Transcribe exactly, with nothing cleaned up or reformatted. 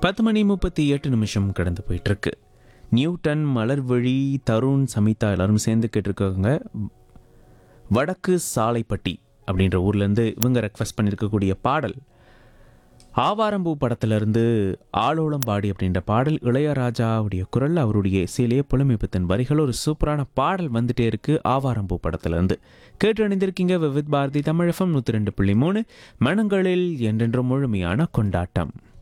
பத்து மணி முப்பத்தி எட்டு நிமிஷம் கடந்து போயிட்டுருக்கு. நியூட்டன், மலர்விழி, தருண், சமிதா எல்லாரும் சேர்ந்து கேட்டிருக்காங்க. வடக்கு சாலைப்பட்டி அப்படின்ற ஊர்லேருந்து இவங்க ரெக்வஸ்ட் பண்ணியிருக்கக்கூடிய பாடல் ஆவாரம்பூ படத்திலிருந்து ஆலோலம் பாடி அப்படின்ற பாடல். இளையராஜாவுடைய குரல், அவருடைய இசையிலேயே புலமைப்பித்தன் வரிகள், ஒரு சூப்பரான பாடல் வந்துட்டே இருக்கு ஆவாரம்பூ படத்திலிருந்து. கேட்டு அணிந்திருக்கீங்க விவித் பாரதி தமிழ் எஃப்எம் நூற்றி ரெண்டு புள்ளி மூணு மனங்களில் என்றென்றும் முழுமையான கொண்டாட்டம்.